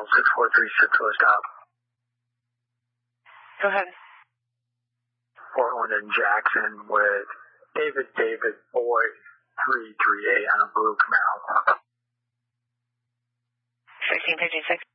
Camel 6436 will stop. Go ahead. Portland and Jackson with David Boy 338 on a blue Camaro. 1656.